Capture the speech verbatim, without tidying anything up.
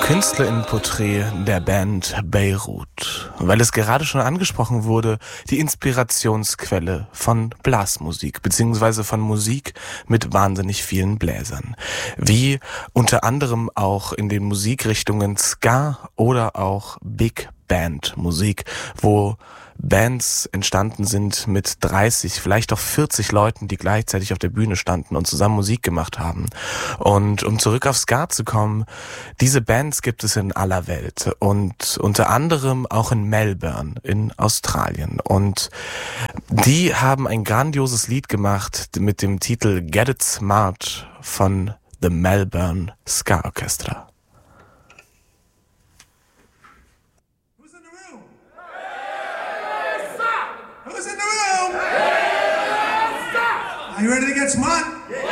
KünstlerInnenporträt der Band Beirut, weil es gerade schon angesprochen wurde, die Inspirationsquelle von Blasmusik beziehungsweise von Musik mit wahnsinnig vielen Bläsern, wie unter anderem auch in den Musikrichtungen Ska oder auch Big Band Musik, wo Bands entstanden sind mit dreißig, vielleicht auch vierzig Leuten, die gleichzeitig auf der Bühne standen und zusammen Musik gemacht haben. Und um zurück auf Ska zu kommen, diese Bands gibt es in aller Welt und unter anderem auch in Melbourne in Australien. Und die haben ein grandioses Lied gemacht mit dem Titel Get It Smart von The Melbourne Ska Orchestra. Are you ready to get smart?